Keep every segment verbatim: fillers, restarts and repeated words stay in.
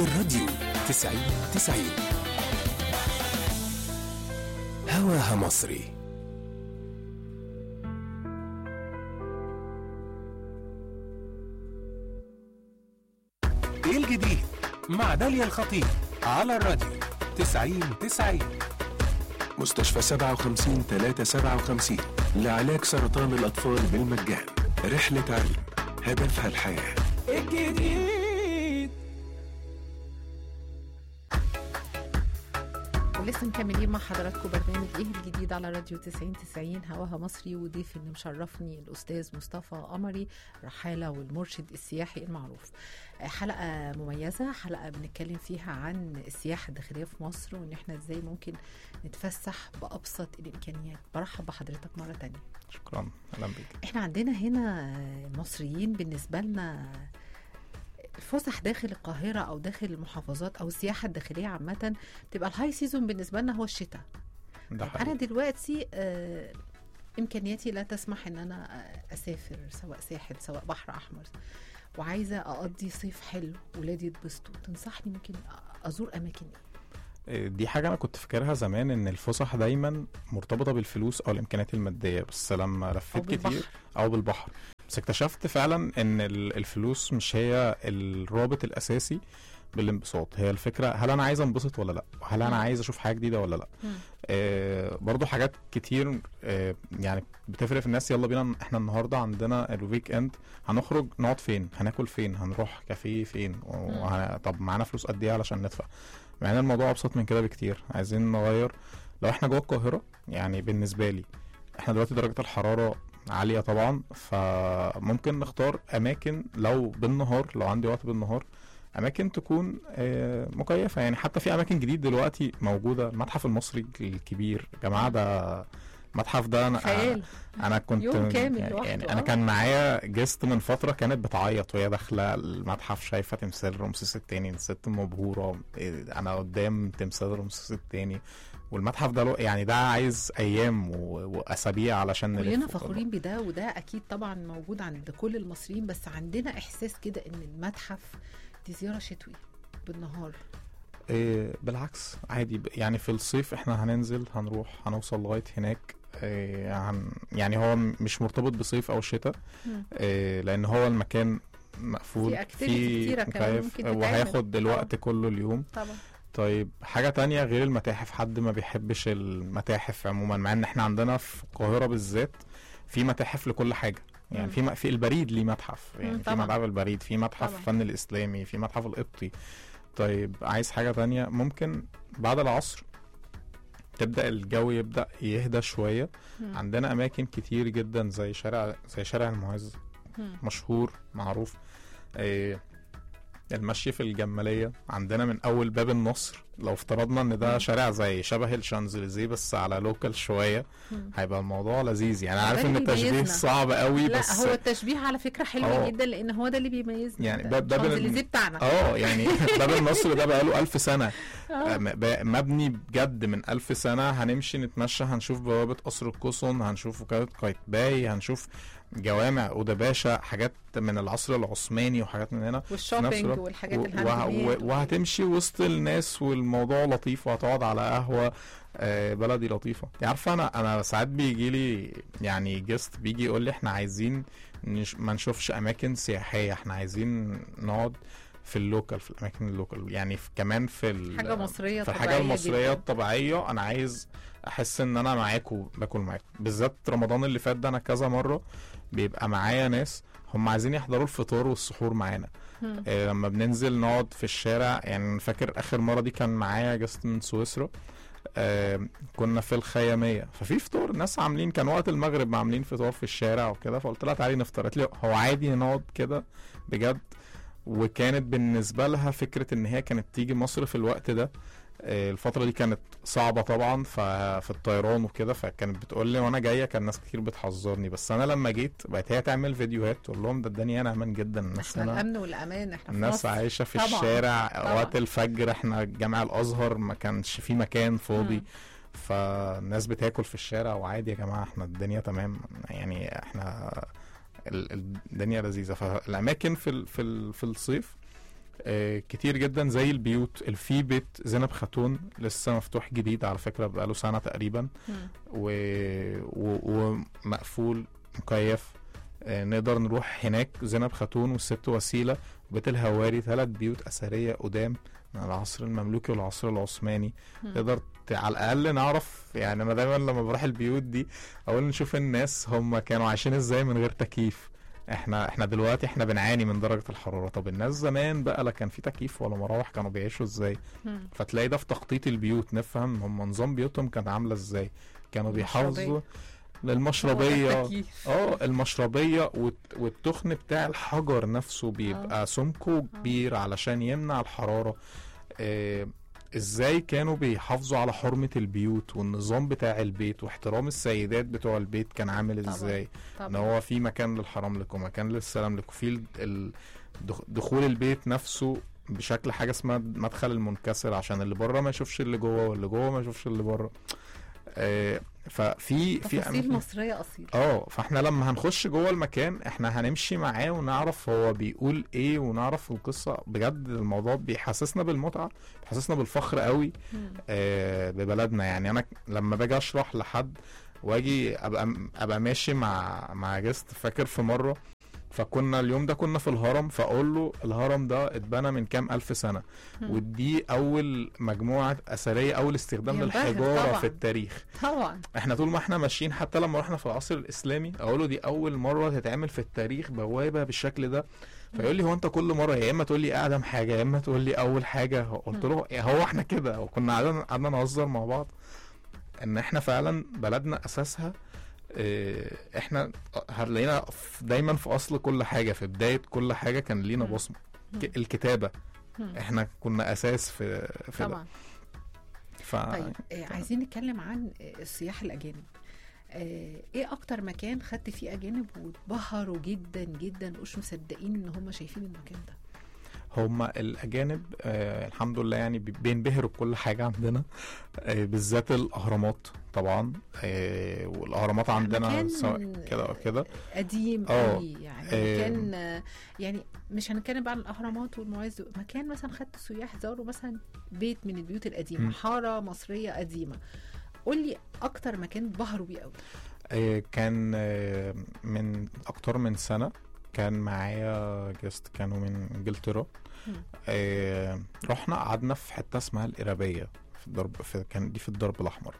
الراديو تسعين تسعين هواها مصري. ايه الجديد مع داليا الخطيب على الراديو تسعين تسعين. مستشفى سبعة وخمسين ثلاثة سبعة وخمسين لعلاج سرطان الأطفال بالمجان. رحلة علم هدفها الحياة. الجديد. ولسه مكملين مع حضراتكم برنامج ايه الجديد على راديو تسعين تسعين هواها مصري، وضيف اللي مشرفني الأستاذ مصطفى قمري، رحالة والمرشد السياحي المعروف. حلقة مميزة، حلقة بنتكلم فيها عن السياحة الداخلية في مصر، وان احنا ازاي ممكن نتفسح بأبسط الإمكانيات. برحب بحضرتك مرة تانية. شكرا، اهلا بيك. احنا عندنا هنا المصريين بالنسبة لنا الفسح داخل القاهرة أو داخل المحافظات أو السياحة الداخلية عامة بتبقى الهاي سيزون بالنسبة لنا هو الشتاء. أنا دلوقتي آه إمكانياتي لا تسمح إن أنا أسافر سواء ساحل سواء بحر أحمر، وعايزة أقضي صيف حلو ولادي يتبسطوا، تنصحني ممكن أزور أماكن إيه؟ دي حاجة أنا كنت فاكرها زمان إن الفسح دايما مرتبطة بالفلوس أو الإمكانيات المادية، بس لما لفيت كتير أو بالبحر بس اكتشفت فعلا ان الفلوس مش هي الرابط الاساسي بالانبساط. هي الفكره هل انا عايز انبسط ولا لا، هل انا عايز اشوف حاجه جديده ولا لا. آه برضو حاجات كتير آه يعني بتفرق في الناس. يلا بينا احنا النهارده عندنا الويك اند، هنخرج نقعد فين، هناكل فين، هنروح كافيه فين، وهن... طب معانا فلوس قد ايه علشان ندفع. مع ان الموضوع ابسط من كده بكتير. عايزين نغير. لو احنا جوه القاهره، يعني بالنسبه لي احنا دلوقتي درجه الحراره عالية طبعا، فممكن نختار أماكن لو بالنهار، لو عندي وقت بالنهار، أماكن تكون مكيفة. يعني حتى في أماكن جديد دلوقتي موجودة. المتحف المصري الكبير يا جماعة، ده المتحف ده أنا خيال. أنا كنت يوم كامل يعني, يعني أنا كان معايا جست من فترة كانت بتعيط وهي داخلة المتحف شايفة تمثال رمسيس الثاني، الست مبهورة، أنا قدام تمثال رمسيس الثاني. والمتحف ده يعني ده عايز ايام واسابيع علشان نلف. كلنا فخورين بده، وده اكيد طبعا موجود عند كل المصريين، بس عندنا احساس كده ان المتحف دي زياره شتوي بالنهار. إيه بالعكس عادي. يعني في الصيف احنا هننزل هنروح هنوصل لغايه هناك. إيه هن يعني هو مش مرتبط بصيف او شتاء. إيه لان هو المكان مقفول في مكيف وهياخد الوقت كله اليوم طبعا. طيب حاجة تانية غير المتاحف، حد ما بيحبش المتاحف عموما، مع ان احنا عندنا في القاهرة بالذات في متاحف لكل حاجة. يعني مم. في في البريد ليه متحف، يعني في متحف البريد، في متحف الفن الإسلامي، في متحف القبطي. طيب عايز حاجة تانية، ممكن بعد العصر تبدأ الجو يبدأ يهدى شوية. مم. عندنا أماكن كتير جدا زي شارع زي شارع المعز، مم. مشهور معروف. ايه المشي في الجمالية عندنا من أول باب النصر. لو افترضنا ان ده شارع زي شبه الشانزليزيه بس على لوكال شوية، هيبقى الموضوع لذيذ. يعني عارف ان التشبيه صعب قوي، لا بس هو التشبيه على فكرة حلو جدا، لان هو ده اللي بيميزنا. يعني باب الشانزليزيه بتاعنا اه يعني باب النصر ده بقاله ألف سنة مبني بجد من ألف سنة. هنمشي نتمشى هنشوف بوابة قصر القصن، هنشوف وكالة قايتباي، هنشوف جوامع أودا باشا، حاجات من العصر العثماني وحاجات من هنا، والشوبينج والحاجات الهاند. وهتمشي وسط الناس والموضوع لطيف، وهتقعد على قهوة بلدي لطيفة. عارفة انا انا ساعات بيجي لي يعني جست بيجي يقول لي احنا عايزين نش... ما نشوفش اماكن سياحية، احنا عايزين نقعد في اللوكال، في الاماكن اللوكال. يعني في كمان في حاجة مصرية، في الحاجة المصرية الطبيعية. انا عايز احس ان انا معاكم باكل معاكم. بالذات رمضان اللي فات ده انا كذا مرة بيبقى معايا ناس هم عايزين يحضروا الفطور والسحور معانا. آه لما بننزل نقعد في الشارع. يعني فاكر اخر مرة دي كان معايا جست من سويسرا، آه كنا في الخيامية، ففي فطور ناس عاملين، كان وقت المغرب عاملين فطور في الشارع وكده، فقلت لها تعالي نفطر. قالت لي هو عادي نقعد كده بجد. وكانت بالنسبة لها فكرة ان هي كانت تيجي مصر في الوقت ده. الفترة دي كانت صعبة طبعا في الطيران وكده، فكانت بتقول لي وانا جاية كان ناس كتير بتحذرني، بس انا لما جيت بقت هي تعمل فيديوهات تقول لهم ده الدنيا هنا امان جدا. الناس احنا الامن والامان، احنا الناس عايشة في طبعًا. الشارع طبعًا. وقت الفجر احنا جامع الازهر ما كانش في مكان فاضي، م. فالناس بتاكل في الشارع وعادي يا جماعة احنا الدنيا تمام. يعني احنا الدنيا لذيذة. فالاماكن في في في الصيف آه كتير جدا زي البيوت. في بيت زينب خاتون لسه مفتوح جديد على فكرة بقاله سنة تقريبا ومقفول مكيف. آه نقدر نروح هناك زينب خاتون والست وسيلة وبيت الهواري، ثلاث بيوت أثرية قدام من العصر المملوكي والعصر العثماني. تقدر على الأقل نعرف، يعني أنا دايما لما بروح البيوت دي أقول نشوف الناس هم كانوا عايشين إزاي من غير تكييف. احنا احنا دلوقتي احنا بنعاني من درجة الحرارة، طب الناس زمان بقى لا كان في تكييف ولا مراوح كانوا بيعيشوا ازاي؟ فتلاقي ده في تخطيط البيوت نفهم هم نظام بيوتهم كانت عاملة ازاي. كانوا بيحافظوا للمشربية اه المشربية والتخن بتاع الحجر نفسه بيبقى سمكه كبير علشان يمنع الحرارة. اه ازاي كانوا بيحافظوا على حرمة البيوت والنظام بتاع البيت واحترام السيدات بتوع البيت كان عامل طبعا. ازاي طبعا. ان هو في مكان للحرام لك ومكان للسلام لك، وفي دخول البيت نفسه بشكل حاجة اسمها مدخل المنكسر عشان اللي بره ما يشوفش اللي جوه واللي جوه ما يشوفش اللي بره. آه ففي في تفاصيل مصرية أصيلة. اه فاحنا لما هنخش جوه المكان احنا هنمشي معاه ونعرف هو بيقول ايه ونعرف القصة. بجد الموضوع بيحسسنا بالمتعة، بيحسسنا بالفخر قوي آه ببلدنا. يعني انا لما باجي اشرح لحد واجي ابقى ابقى ماشي مع مع جست، فاكر في مرة فكنا اليوم ده كنا في الهرم، فاقول له الهرم ده اتبنى من كام الف سنة ودي اول مجموعة اثرية، اول استخدام للحجارة طبعًا. في التاريخ طبعا. احنا طول ما احنا ماشيين حتى لما رحنا في العصر الاسلامي اقول له دي اول مرة تتعمل في التاريخ بوابة بالشكل ده. فيقول لي هو انت كل مرة يا اما تقول لي اقدم حاجة يا اما تقول لي اول حاجة. قلت له هو احنا كده، وكنا قعدنا قعدنا نهزر مع بعض ان احنا فعلا بلدنا اساسها احنا هتلاقينا دايما في اصل كل حاجة، في بداية كل حاجة كان لينا بصمة. الكتابة احنا كنا اساس في في طبعا. ف... طيب عايزين نتكلم عن السياح الاجانب. ايه اكتر مكان خدت فيه اجانب واتبهروا جدا جدا مش مصدقين ان هم شايفين المكان ده؟ هما الأجانب آه الحمد لله يعني بينبهروا بكل حاجة عندنا، آه بالذات الأهرامات طبعا. آه والأهرامات عندنا سواء كده أو كده قديم قوي يعني. آه مكان آه يعني مش هنتكلم بقى عن الأهرامات والمعز، مكان مثلا خدت سياح زاروا مثلا بيت من البيوت القديمة، م. حارة مصرية قديمة. قول لي أكتر مكان بهروا بيه قوي. آه كان آه من أكتر من سنة كان معايا جست كانوا من انجلترا. آه رحنا قعدنا في حته اسمها القرابيه في الدرب، في كان دي في الدرب الاحمر.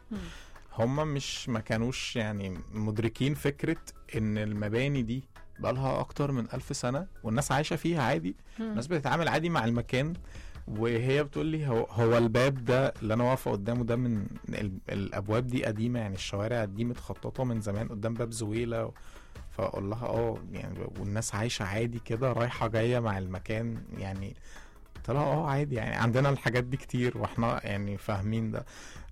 هم مش ما كانوش يعني مدركين فكره ان المباني دي بقالها اكتر من ألف سنه والناس عايشه فيها عادي. الناس بتتعامل عادي مع المكان، وهي بتقول لي هو, هو الباب ده اللي انا واقفه قدامه ده من الابواب دي قديمه، يعني الشوارع دي متخططه من زمان قدام باب زويله و... فاقول لها اه يعني والناس عايشه عادي كده رايحه جايه مع المكان. يعني قلت لها اه عادي يعني عندنا الحاجات دي كتير واحنا يعني فاهمين ده.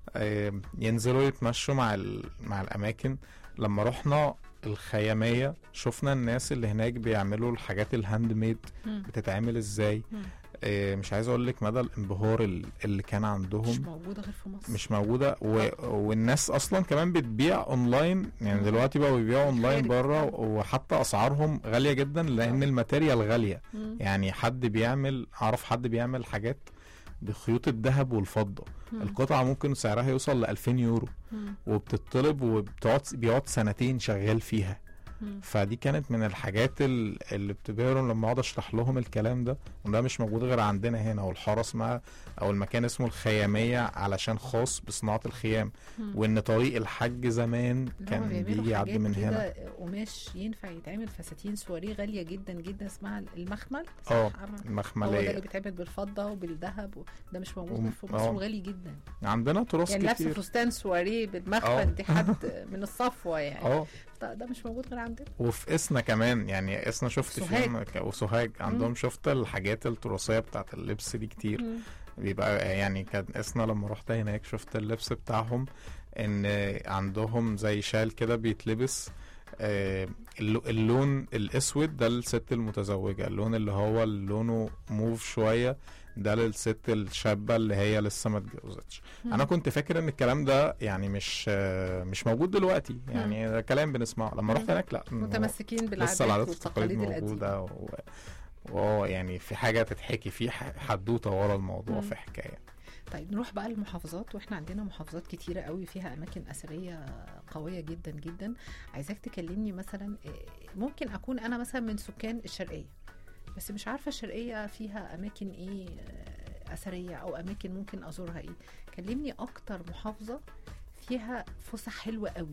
آه ينزلوا يتمشوا مع مع الاماكن. لما رحنا الخياميه شفنا الناس اللي هناك بيعملوا الحاجات الهاند ميد بتتعمل ازاي. آه مش عايز اقول لك مدى الانبهار اللي كان عندهم، مش موجوده غير في مصر، مش موجوده. و... والناس اصلا كمان بتبيع اونلاين، يعني دلوقتي بقوا بيبيعوا اونلاين بره، وحتى اسعارهم غاليه جدا لان الماتيريال غاليه. يعني حد بيعمل اعرف حد بيعمل حاجات بخيوط الذهب والفضه، القطعه ممكن سعرها يوصل ل ألفين يورو وبتطلب وبتقعد بيقعد سنتين شغال فيها. فدي كانت من الحاجات اللي بتبهرهم لما اقعد اشرح لهم الكلام ده، وده مش موجود غير عندنا هنا. والحاره اسمها او المكان اسمه الخياميه علشان خاص بصناعه الخيام، وان طريق الحج زمان كان بيجي يعدي من هنا. قماش ينفع يتعمل فساتين سواريه غاليه جدا جدا اسمها المخمل. اه المخمليه هو ده اللي بيتعمل بالفضه وبالذهب، ده مش موجود غير في مصر وغالي جدا. عندنا تراث يعني كتير، يعني لابس فستان سواريه بالمخمل دي حد من الصفوه يعني. اه ده مش موجود غير عندنا. وفي اسنا كمان، يعني اسنا شفت فيهم وسوهاج عندهم مم. شفت الحاجات التراثيه بتاعت اللبس دي كتير. مم. بيبقى يعني كان اسنا لما رحت هناك شفت اللبس بتاعهم ان عندهم زي شال كده بيتلبس. آه اللون الاسود ده للست المتزوجه، اللون اللي هو لونه موف شويه ده للست الشابه اللي هي لسه ما اتجوزتش. انا كنت فاكر ان الكلام ده يعني مش مش موجود دلوقتي، يعني ده كلام بنسمعه. لما رحت هناك لا، متمسكين بالعادات والتقاليد موجوده و... واه يعني في حاجه تتحكي، في حدوته ورا الموضوع، م. في حكايه. طيب نروح بقى للمحافظات، واحنا عندنا محافظات كتيره قوي فيها اماكن اثريه قويه جدا جدا. عايزاك تكلمني مثلا، ممكن اكون انا مثلا من سكان الشرقيه بس مش عارفه الشرقيه فيها اماكن ايه اثريه او اماكن ممكن ازورها ايه. كلمني اكتر محافظه فيها فسح حلوه قوي.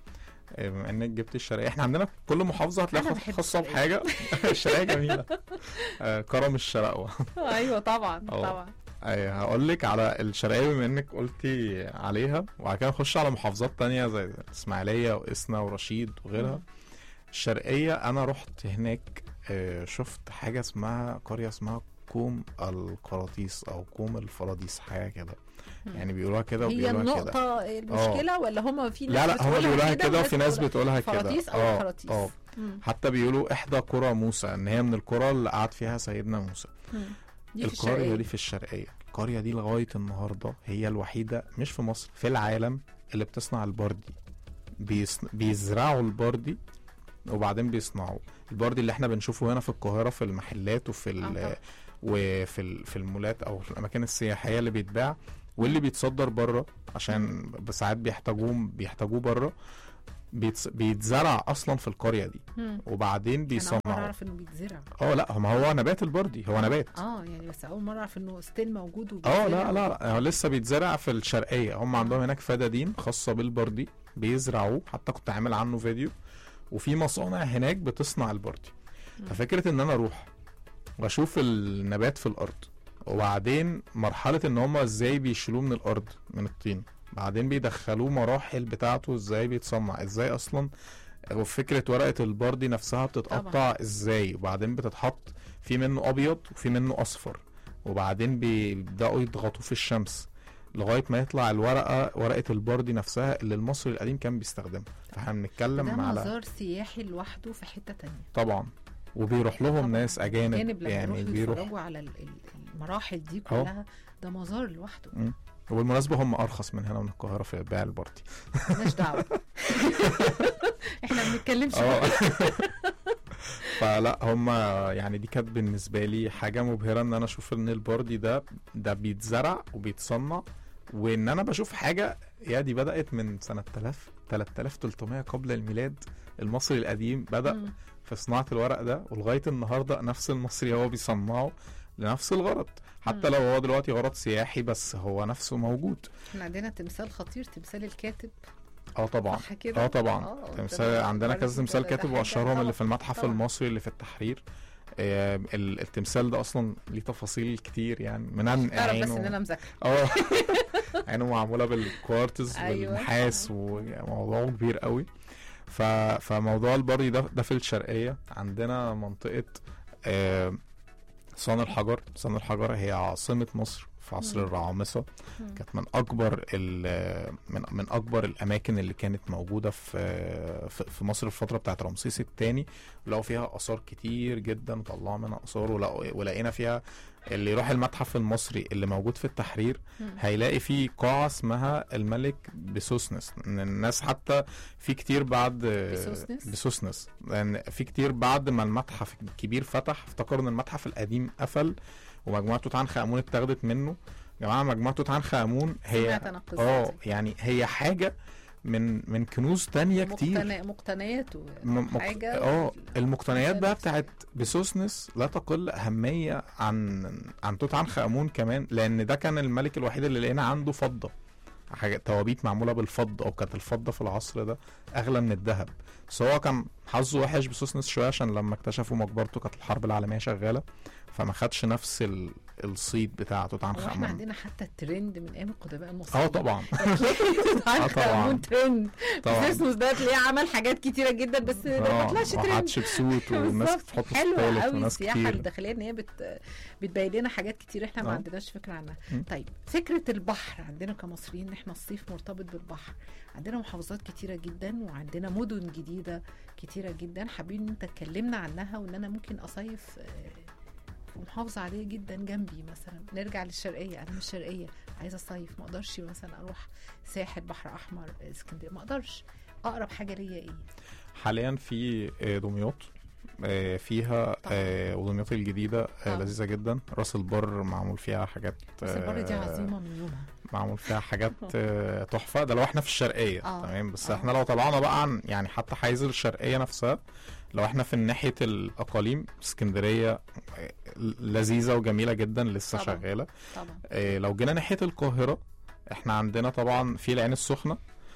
بما انك جبت الشرقيه، احنا عندنا كل محافظه هتلاقي خاصه بحاجه. الشرقيه جميله. آه كرم الشرقوه. ايوه طبعا طبعا. ايوه هقول لك على الشرقيه بما انك قلتي عليها، وبعد كده نخش على محافظات تانية زي الاسماعيليه واسنا ورشيد وغيرها. م. الشرقيه انا رحت هناك، آه شفت حاجه اسمها قريه اسمها كوم القراطيس او كوم الفراديس، حاجه كده يعني بيقولوها كده وبيقولوها كده. هي النقطه المشكله أوه. ولا هم في ناس لا لا هم بيقولوها كده وفي ناس بتقولها كده فراديس او القراطيس. اه حتى بيقولوا احدى قرى موسى، ان هي من القرى اللي قعد فيها سيدنا موسى. دي القريه دي في الشرقيه. القريه دي لغايه النهارده هي الوحيده مش في مصر، في العالم اللي بتصنع البردي. بيصن... بيزرعوا البردي وبعدين بيصنعوا البردي اللي احنا بنشوفه هنا في القاهره في المحلات وفي ال... وفي في المولات او في الاماكن السياحيه اللي بيتباع، واللي بيتصدر بره عشان ساعات بيحتاجوه بيحتاجوه بره. بيتس... بيتزرع اصلا في القريه دي مم. وبعدين بيصنعوا. انا اول مره اعرف انه بيتزرع. اه لا ما هو نبات البردي، هو نبات. اه يعني بس اول مره اعرف انه ستيل موجود. اه لا لا لا هو لسه بيتزرع في الشرقيه. هم عندهم هناك فدادين خاصه بالبردي بيزرعوه، حتى كنت عامل عنه فيديو، وفي مصانع هناك بتصنع البردي. ففكره ان انا اروح واشوف النبات في الارض، وبعدين مرحله ان هم ازاي بيشيلوه من الارض من الطين، بعدين بيدخلوه مراحل بتاعته ازاي بيتصنع، ازاي اصلا وفكره ورقه البردي نفسها بتتقطع طبعا. ازاي، وبعدين بتتحط في منه ابيض وفي منه اصفر، وبعدين بيبداوا يضغطوه في الشمس لغايه ما يطلع الورقه ورقه البردي نفسها اللي المصري القديم كان بيستخدمها. فاحنا بنتكلم على مزار سياحي لوحده في حته تانية طبعا، وبيروح لهم طبعا. ناس اجانب يعني بيروحوا على المراحل دي كلها. أوه. ده مزار لوحده. م. وبالمناسبه هم ارخص من هنا من القاهره في بيع البردي. مالناش دعوه. احنا ما بنتكلمش. فلا هم يعني دي كانت بالنسبه لي حاجه مبهره ان انا اشوف ان البردي ده ده بيتزرع وبيتصنع، وان انا بشوف حاجه يا دي بدات من سنه ثلاثة آلاف وثلاثمية قبل الميلاد. المصري القديم بدا م. في صناعه الورق ده، ولغايه النهارده نفس المصري هو بيصنعه لنفس الغرض، حتى م. لو هو دلوقتي غرض سياحي بس هو نفسه موجود. احنا عندنا تمثال خطير، تمثال الكاتب. اه طبعا اه طبعا أوه. تمثال عندنا كذا تمثال كاتب، واشهرهم اللي في المتحف طبعا. المصري اللي في التحرير. آه التمثال ده اصلا ليه تفاصيل كتير يعني، من عينه بس ان انا مذاكره اه عينه معموله بالكوارتز أيوة. والنحاس، وموضوع كبير قوي. ف... فموضوع البردي ده ده في الشرقيه. عندنا منطقه آه صان الحجر. صان الحجر هي عاصمه مصر في عصر الرعامسة. كانت من اكبر من من اكبر الاماكن اللي كانت موجوده في في مصر في الفتره بتاعت رمسيس الثاني، ولقوا فيها اثار كتير جدا، طلعوا منها اثار، ولقينا فيها اللي يروح المتحف المصري اللي موجود في التحرير هيلاقي فيه قاعه اسمها الملك بسوسنس. ان الناس حتى في كتير بعد بسوسنس, بسوسنس لان في كتير بعد ما المتحف الكبير فتح افتكروا ان المتحف القديم قفل ومجموعه توت عنخ امون اتاخدت منه. يا جماعه مجموعه توت عنخ امون هي اه يعني هي حاجه من من كنوز تانية كتير، مقتنيات وحاجه اه المقتنيات بقى بتاعت بسوسنس لا تقل اهميه عن عن توت عنخ امون كمان، لان ده كان الملك الوحيد اللي لقينا عنده فضه، حاجه توابيت معموله بالفضه، او كانت الفضه في العصر ده اغلى من الذهب. بس هو كان حظه وحش بسوسنس شويه، عشان لما اكتشفوا مقبرته كانت الحرب العالميه شغاله، فما خدش نفس ال... الصيت بتاع توت عنخ امون. احنا عندنا حتى الترند من ايام القدماء المصريين. اه طبعا توت عنخ امون ترند. بسوسنس ده تلاقيه عمل حاجات كتيره جدا بس ما طلعش ترند. ما حدش بصوت والناس بتحط في حلوه قوي السياحه الداخليه ان هي بت... بتبين لنا حاجات كتير احنا ما عندناش فكره عنها. م. طيب فكره البحر عندنا كمصريين ان احنا الصيف مرتبط بالبحر. عندنا محافظات كتيره جدا وعندنا مدن جديده كتيره جدا، حابين انت تكلمنا عنها، وان انا ممكن اصيف في محافظه عاديه جدا جنبي. مثلا نرجع للشرقيه، انا مش شرقيه عايزه اصيف، ما اقدرش مثلا اروح ساحل بحر احمر اسكندريه، ما اقدرش. اقرب حاجه ليا ايه؟ حاليا في دمياط آه، فيها آه، ودمياط الجديدة آه، لذيذة جدا. راس البر معمول فيها حاجات، راس البر دي عظيمة من يومها، معمول فيها حاجات آه، تحفة. ده لو احنا في الشرقية. آه. تمام. بس آه. احنا لو طلعنا بقى عن يعني حتى حيز الشرقية نفسها، لو احنا في ناحية الأقاليم، اسكندرية آه، لذيذة وجميلة جدا لسه طبعا. شغالة. طبعا. آه، لو جينا ناحية القاهرة، احنا عندنا طبعا في العين السخنة،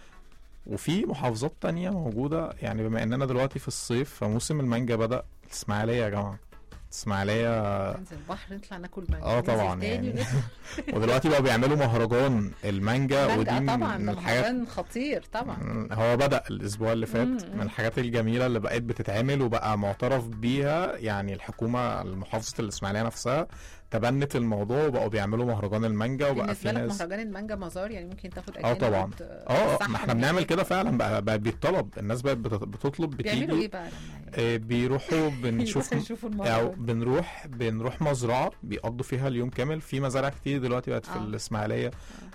وفي محافظات تانية موجودة. يعني بما اننا دلوقتي في الصيف فموسم المانجا بدأ. الاسماعيلية يا جماعة، اسماعيلية ننزل البحر نطلع ناكل مانجا. اه طبعا ننزل تاني يعني ونطلع- ودلوقتي بقى بيعملوا مهرجان المانجا، مانجا، ودي آه من طبعا من ده الحاجات. مهرجان خطير طبعا. مم، هو بدأ الأسبوع اللي فات. مم. من الحاجات الجميلة اللي بقت بتتعمل وبقى معترف بيها. يعني الحكومة المحافظة الإسماعيلية نفسها تبنت الموضوع، وبقوا بيعملوا مهرجان المانجا، وبقى بالنسبة في لك ناس. مهرجان المانجا مزار، يعني ممكن تاخد اه أجانب طبعا. وت- اه تفسحهم ما احنا بنعمل هناك. كده فعلا. بقى, بقى بيطلب، الناس بقت بت- بتطلب، بيعملوا بتيجي ايه بقى لما آه، بيروحوا بنشوف يروحوا يشوفوا او المهرجان؟ بنروح بنروح مزرعه بيقضوا فيها اليوم كامل. في مزارع كتير دلوقتي بقت في آه. الاسماعيليه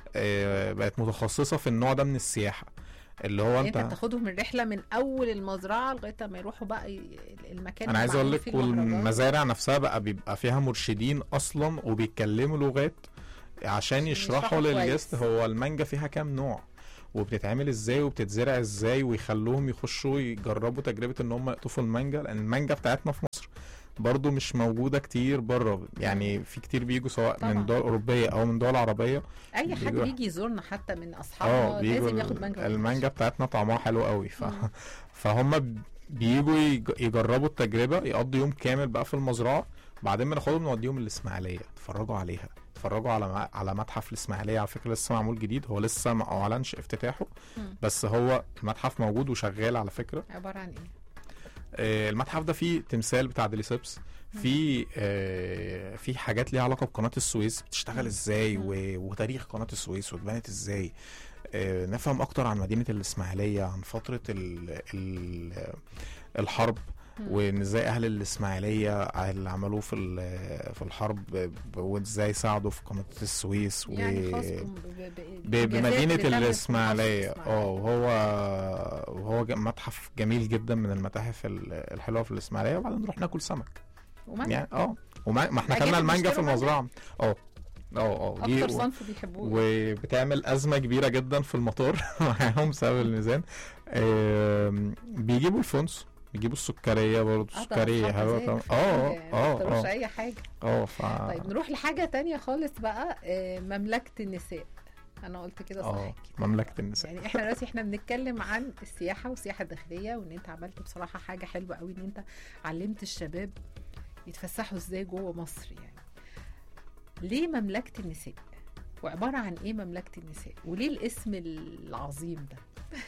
آه، بقت متخصصه في النوع ده من السياحه، اللي هو انت انت. بتاخدهم الرحله من اول المزرعه لغايه ما يروحوا بقى ي- المكان انا اللي عايز اقول معمول لك، فيه المهرجان. والمزارع نفسها بقى بيبقى فيها مرشدين اصلا وبيتكلموا لغات عشان يشرحوا يشرحوا للجست كويس. هو المانجا فيها كام نوع، وبتتعمل ازاي، وبتتزرع ازاي، ويخلوهم يخشوا يجربوا تجربه ان هم يقطفوا المانجا. لان المانجا بتاعتنا في مصر برضو مش موجودة كتير بره. يعني في كتير بيجوا سواء طبعا. من دول أوروبية أو من دول عربية. اي حد بيجوا- بيجي يزورنا حتى من اه اصحابنا بيجوا لازم ياخد مانجا. المانجا بتاعتنا طعمها حلو قوي. ف... مم. فهم بيجوا يج- يجربوا التجربة، يقضوا يوم كامل بقى في المزرعة. بعدين بناخدهم نوديهم الإسماعيلية يتفرجوا عليها، يتفرجوا على م- على متحف الإسماعيلية. على فكرة لسه معمول جديد، هو لسه ما أعلنش افتتاحه، مم. بس هو المتحف موجود وشغال على فكرة. عباره عن ايه؟ آه، المتحف ده فيه تمثال بتاع ديليسيبس، في آه في حاجات ليها علاقه بقناه السويس بتشتغل ازاي، و- وتاريخ قناه السويس واتبنت ازاي. آه نفهم اكتر عن مدينه الاسماعيليه، عن فتره ال ال الحرب، وان ازاي اهل الاسماعيليه اللي عملوه في ال- في الحرب، ب- وازاي ساعدوا في قناه السويس و يعني خاص ب- ب- ب- ب- إنجازات بمدينة بتتم في الإسماعيلية. محافظة اه وهو وهو ج- متحف جميل جدا من المتاحف ال- الحلوة في الإسماعيلية. وبعدين نروح ناكل سمك ومانجا. يعني. اه وما ما احنا أجانب كلنا المانجا في بيشتروا مانجا؟ المزرعة. اه اه اه دي اكتر و- صنف بيحبوه. وبتعمل أزمة كبيرة جدا في المطار معاهم بسبب الميزان. آم، بيجيبوا الفونس، بيجيبوا السكرية برضه. آه، ده السكرية أصحاب حلوة مزاج طبعا. في اه حاجة، اه ما يختاروش اه اي حاجه. اه ف طيب نروح لحاجه تانية خالص بقى، آه، مملكه النساء. انا قلت كده صح اه كده؟ مملكة النساء. يعني احنا دلوقتي احنا بنتكلم عن السياحه والسياحه الداخليه، وان انت عملت بصراحه حاجه حلوه قوي، ان انت علمت الشباب يتفسحوا ازاي جوه مصر. يعني ليه مملكه النساء؟ وعباره عن ايه مملكه النساء؟ وليه الاسم العظيم ده؟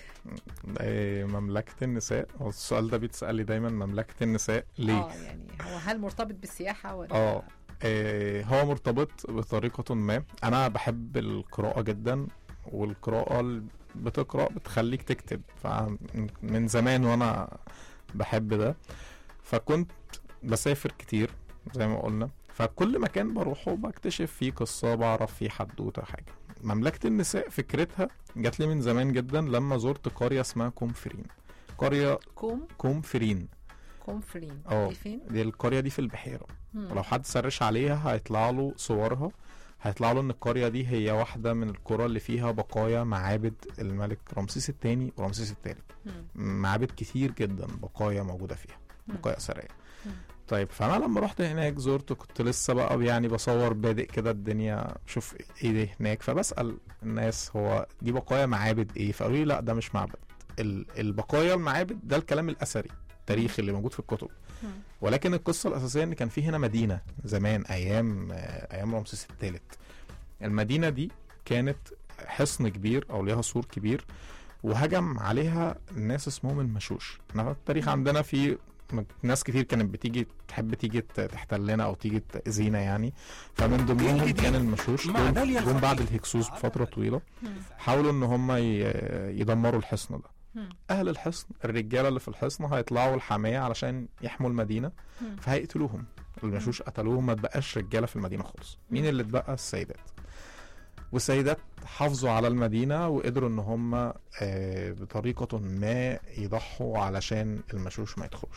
إيه مملكة النساء؟ هو السؤال ده بيتسأل لي دايما، مملكة النساء ليه؟ اه يعني هو هل مرتبط بالسياحه ولا؟ اه إيه هو مرتبط بطريقة ما. أنا بحب القراءة جدا، والقراءة ال- بتقرأ بتخليك تكتب. فمن زمان وأنا بحب ده، فكنت بسافر كتير زي ما قلنا. فكل مكان بروحه بكتشف فيه قصة، بعرف فيه حدوتة حاجة. مملكة النساء فكرتها جات لي من زمان جدا لما زرت قرية اسمها كومفرين. قرية كوم كومفرين كومفرين اه دي فين؟ دي القرية دي في البحيرة. مم. ولو حد سرش عليها هيطلع له صورها، هيطلع له ان القرية دي هي واحدة من القرى اللي فيها بقايا معابد الملك رمسيس الثاني ورمسيس الثالث. مم. معابد كتير جدا بقايا موجودة فيها، مم. بقايا أثرية. مم. طيب فانا لما رحت هناك زرت، كنت لسه بقى يعني بصور بادئ كده الدنيا، شوف ايه ده هناك. فبسأل الناس هو دي بقايا معابد ايه؟ فقالوا لي لا ده مش معبد. ال- البقايا المعابد ده الكلام الأثري التاريخي اللي موجود في الكتب. مم. ولكن القصة الأساسية ان كان في هنا مدينة زمان ايام آه، ايام رمسيس الثالث. المدينة دي كانت حصن كبير او ليها سور كبير، وهجم عليها ناس اسمهم المشوش. احنا في التاريخ عندنا في ناس كتير كانت بتيجي تحب تيجي تحتلنا او تيجي تأذينا يعني. فمن ضمنهم كان المشوش. مع دول داليا جم الخطيب. بعد الهكسوس بفترة طويلة، مم. حاولوا ان هم ي- يدمروا الحصن ده. مم. اهل الحصن الرجاله اللي في الحصن هيطلعوا الحاميه علشان يحموا المدينه، مم. فهيقتلوهم. المشوش قتلوهم، ما تبقاش رجاله في المدينه خالص. مين اللي اتبقى؟ السيدات. والسيدات حافظوا على المدينه وقدروا ان هم آه، بطريقه ما يضحوا علشان المشوش ما يدخلوش.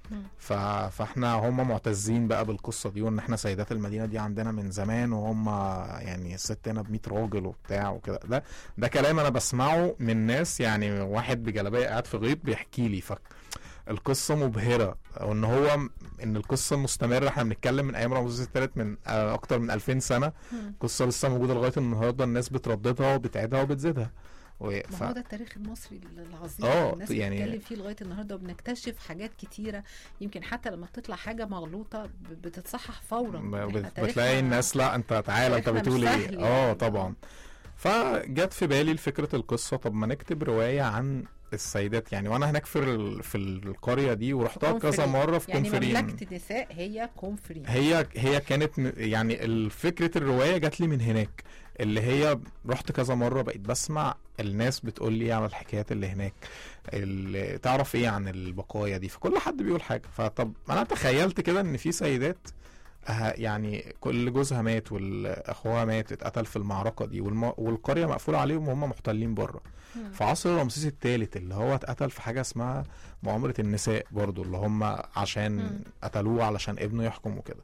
ف... فاحنا هم معتزين بقى بالقصه دي، وان احنا سيدات المدينه دي عندنا من زمان، وهم يعني الست هنا بمية راجل وبتاع وكده. ده ده كلام انا بسمعه من ناس، يعني واحد بجلابيه قاعد في غيط بيحكي لي. فالقصه مبهره، وان هو ان القصه مستمره. احنا بنتكلم من ايام رمسيس الثالث، من اكتر من ألفين سنه. القصه لسه موجوده لغايه النهارده، الناس بترددها وبتعيدها وبتزيدها. و... ف... ما هو ده التاريخ المصري العظيم، اه الناس يعني بتتكلم فيه لغايه النهارده، وبنكتشف حاجات كتيره. يمكن حتى لما بتطلع حاجه مغلوطه بتصحح فورا، بتلاقي الناس لا انت تعالى انت بتقول ايه. اه طبعا. فجت في بالي فكره القصه، طب ما نكتب روايه عن السيدات يعني. وانا هناك في في القريه دي، ورحتها كذا مره في يعني كونفرين. يعني مملكه النساء هي كونفرين، هي هي كانت يعني فكره الروايه جات لي من هناك، اللي هي رحت كذا مره، بقيت بسمع الناس بتقول لي على الحكايات اللي هناك، اللي تعرف ايه عن البقايا دي، فكل حد بيقول حاجه. فطب انا تخيلت كده ان في سيدات يعني كل جوزها مات والاخوها مات اتقتل في المعركه دي، والم... والقريه مقفوله عليهم وهم محتلين بره. في عصر رمسيس الثالث اللي هو اتقتل في حاجه اسمها مؤامره النساء برضو، اللي هم عشان م. قتلوه علشان ابنه يحكم وكده.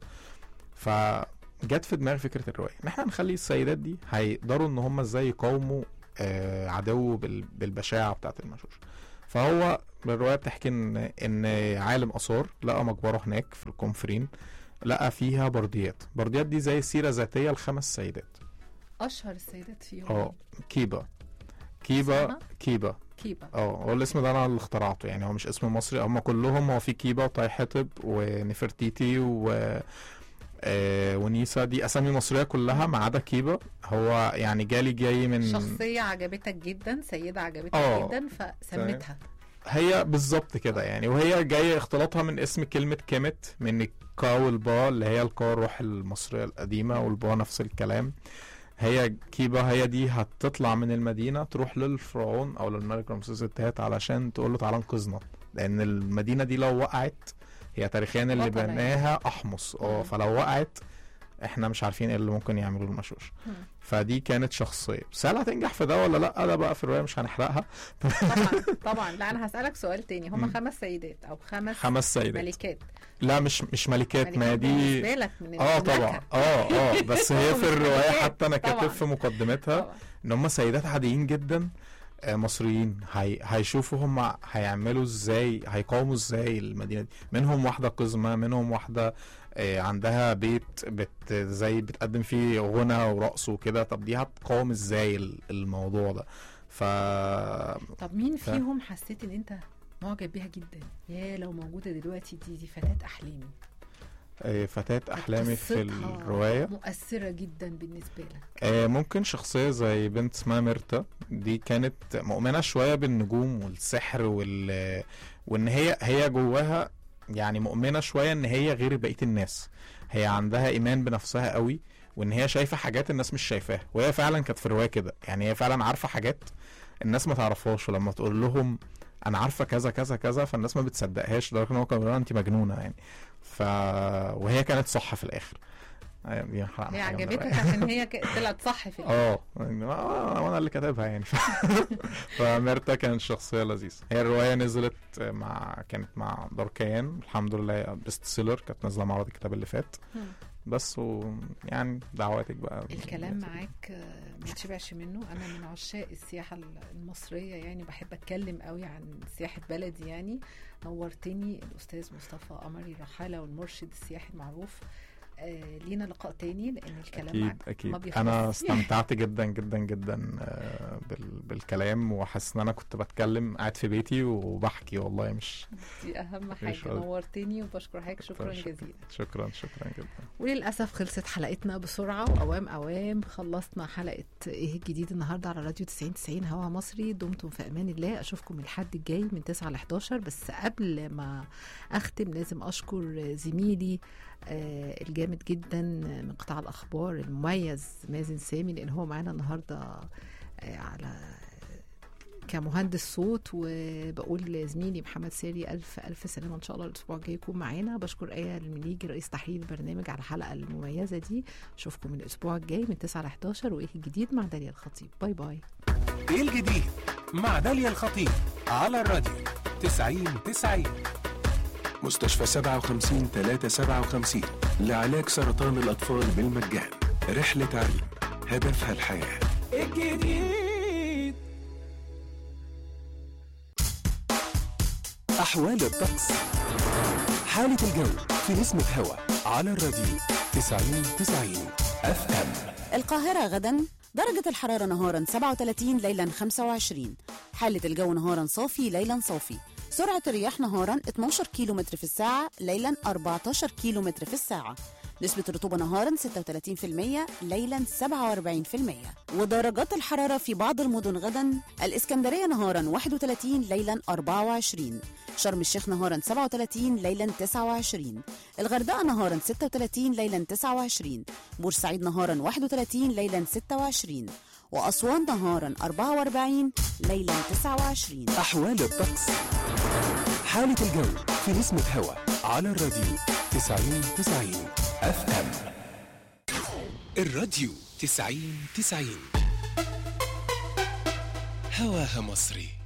فجت في دماغي فكره الروايه ان احنا نخلي السيدات دي هيقدروا ان هم ازاي يقاوموا آه عدو بال... بالبشاعه بتاعه المشوش. فهو الروايه بتحكي ان ان عالم اثار لقى مقبره هناك في الكونفرين، لقى فيها برديات. برديات دي زي سيرة ذاتية لخمس سيدات. أشهر السيدات فيهم اه كيبا كيبا كيبا كيبا اه هو الاسم ده أنا اللي اخترعته يعني، هو مش اسم مصري. هم كلهم، هو في كيبا وطايحتب ونفرتيتي و آه ونيسا، دي أسامي مصرية كلها ما عدا كيبا. هو يعني جالي جاي من شخصية عجبتك جدا، سيدة عجبتك أوه. جدا فسمتها هي بالظبط كده يعني. وهي جاية اختلاطها من اسم كلمة كيمت، من الكا والبا اللي هي الكا الروح المصرية القديمة، والبا نفس الكلام. هي كيبا هي دي هتطلع من المدينة تروح للفرعون أو للملك رمسيس الثالث علشان تقول له تعالى انقذنا، لأن المدينة دي لو وقعت، هي تاريخيا اللي بناها أحمس اه فلو وقعت احنا مش عارفين ايه اللي ممكن يعملوا المشوش. فدي كانت شخصية، بس هل هتنجح في ده ولا لا؟ ده بقى في الرواية مش هنحرقها. طبعا طبعا. لا انا هسألك سؤال تاني، هم خمس سيدات او خمس خمس سيدات ملكات؟ لا مش مش ملكات، ما دي من اه طبعا اه اه بس هي في الرواية حتى انا كاتب في مقدمتها طبعا. ان هم سيدات عاديين جدا مصريين، هي هيشوفوا هم هيعملوا ازاي، هيقاوموا ازاي المدينة دي. منهم واحدة قزمة، منهم واحدة عندها بيت بت زي بتقدم فيه غنى ورقص وكده. طب دي هتقاوم ازاي الموضوع ده؟ ف طب مين ف... فيهم حسيت ان انت معجب بيها جدا؟ يا لو موجودة دلوقتي دي دي فتاة احلامي. فتاة احلامي في الرواية مؤثرة جدا بالنسبة لك. ممكن شخصية زي بنت اسمها ميرتا، دي كانت مؤمنة شوية بالنجوم والسحر وال وان هي هي جواها يعني مؤمنة شوية ان هي غير بقية الناس. هي عندها ايمان بنفسها قوي، وان هي شايفة حاجات الناس مش شايفاها. وهي فعلا كانت في الرواية كده يعني، هي فعلا عارفة حاجات الناس ما تعرفهاش، ولما تقول لهم انا عارفة كذا كذا كذا فالناس ما بتصدقهاش، لدرجة ان هو كان بيقول انت مجنونة يعني. ف وهي كانت صح في الاخر. هي عجبتك عشان هي طلعت صح في اه وانا اللي كاتبها يعني. فميرتا كانت شخصيه لذيذه. هي الروايه نزلت مع كانت مع داركيان الحمد لله بيست سيلر، كانت نازله معرض الكتاب اللي فات بس. ويعني دعواتك بقى. الكلام معاك ما تشبعش منه. انا من عشاق السياحه المصريه يعني، بحب اتكلم قوي عن سياحه بلدي يعني. نورتني الاستاذ مصطفى قمري رحاله والمرشد السياحي المعروف. آه لينا لقاء تاني لان الكلام أكيد معك أكيد. ما بيخلص. انا استمتعت جدا جدا جدا آه بال بالكلام، وحاسس ان انا كنت بتكلم قاعد في بيتي وبحكي والله. مش دي اهم حاجه. نورتني وبشكر حضرتك شكرا جزيلا. شكرا شكرا جدا. وللاسف خلصت حلقتنا بسرعه، واوام اوام خلصنا حلقه ايه الجديد النهارده على راديو تسعين تسعين هوا مصري. دمتم في امان الله. اشوفكم الحد الجاي من تسعة ل حداشر. بس قبل ما اختم لازم اشكر زميلي آه الجامد جدا من قطاع الأخبار المميز مازن سامي، لأن هو معانا النهاردة آه على كمهندس صوت. وبقول لزميلي محمد ساري ألف ألف سلامة، إن شاء الله الأسبوع الجاي يكون معانا. بشكر آية المليجي رئيس تحرير البرنامج على الحلقة المميزة دي. أشوفكم من الأسبوع الجاي من تسعة ل حداشر. وإيه الجديد مع داليا الخطيب. باي باي. إيه الجديد مع داليا الخطيب على الراديو تسعين تسعين. مستشفى سبعة وخمسين ثلاثمية وسبعة وخمسين لعلاج سرطان الأطفال بالمجان. رحلة علم هدفها الحياة. الجديد أحوال الطقس، حالة الجو في نسمة هوا على الراديو تسعين تسعين اف ام. القاهرة غدا درجة الحرارة نهارا سبعة وثلاثين، ليلا خمسة وعشرين. حالة الجو نهارا صافي، ليلا صافي. سرعة الرياح نهارا اتناشر كيلومتر في الساعة، ليلا أربعتاشر كيلومتر في الساعة. نسبة الرطوبة نهارا ستة وثلاثين بالمية، ليلا سبعة وأربعين بالمية. ودرجات الحرارة في بعض المدن غدا: الإسكندرية نهارا واحد وثلاثين، ليلا أربعة وعشرين. شرم الشيخ نهارا سبعة وثلاثين، ليلا تسعة وعشرين. الغردقة نهارا ستة وثلاثين، ليلا تسعة وعشرين. بورسعيد نهارا واحد وثلاثين، ليلا ستة وعشرين. وأسوان نهارا أربعة وأربعين، ليلا تسعة وعشرين. أحوال الطقس، حالة الجو في نسمة هوا على الراديو تسعين تسعين اف ام. الراديو تسعين تسعين هواها مصري.